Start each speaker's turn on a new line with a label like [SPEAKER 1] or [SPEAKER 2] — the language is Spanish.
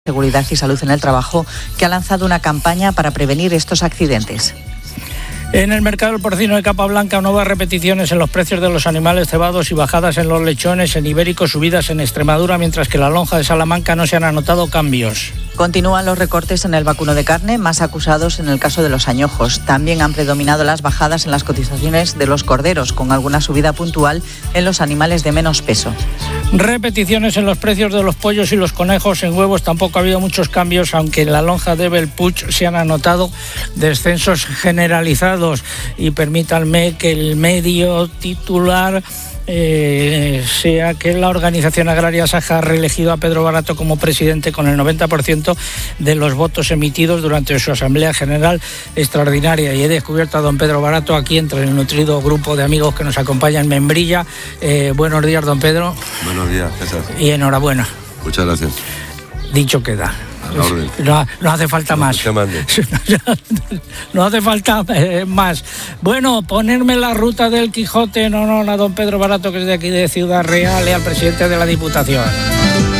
[SPEAKER 1] Seguridad y Salud en el Trabajo, que ha lanzado una campaña para prevenir estos accidentes.
[SPEAKER 2] En el mercado del porcino de capa blanca, nuevas repeticiones en los precios de los animales cebados y bajadas en los lechones, en Ibérico subidas en Extremadura, mientras que en la lonja de Salamanca no se han anotado cambios.
[SPEAKER 1] Continúan los recortes en el vacuno de carne, más acusados en el caso de los añojos. También han predominado las bajadas en las cotizaciones de los corderos, con alguna subida puntual en los animales de menos peso.
[SPEAKER 2] Repeticiones en los precios de los pollos y los conejos. En huevos tampoco ha habido muchos cambios, aunque en la lonja de Bellpuig se han anotado descensos generalizados. Y permítanme que el medio titular sea que la organización agraria Saja ha reelegido a Pedro Barato como presidente con el 90% de los votos emitidos durante su Asamblea General Extraordinaria. Y he descubierto a don Pedro Barato aquí entre el nutrido grupo de amigos que nos acompaña en Membrilla. Buenos días, don Pedro.
[SPEAKER 3] Buenos días, César.
[SPEAKER 2] Y enhorabuena.
[SPEAKER 3] Muchas gracias.
[SPEAKER 2] Dicho queda. No hace falta más. No hace falta más. Bueno, ponerme la ruta del Quijote en honor a don Pedro Barato, que es de aquí de Ciudad Real, y al presidente de la Diputación.